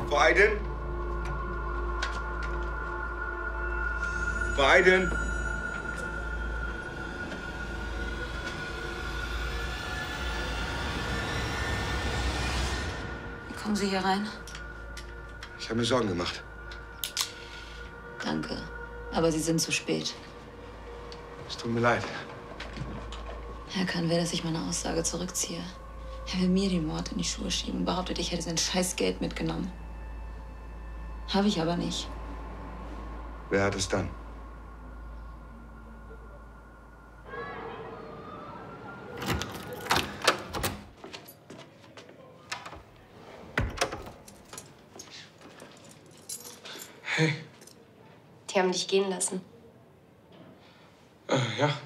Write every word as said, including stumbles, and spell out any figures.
Frau Aydin? Frau Aydin? Wie kommen Sie hier rein? Ich habe mir Sorgen gemacht. Danke. Aber Sie sind zu spät. Es tut mir leid. Herr Kahn will, dass ich meine Aussage zurückziehe. Er will mir den Mord in die Schuhe schieben und behauptet, ich hätte sein scheiß Geld mitgenommen. Habe ich aber nicht. Wer hat es dann? Hey. Die haben dich gehen lassen. Äh, ja.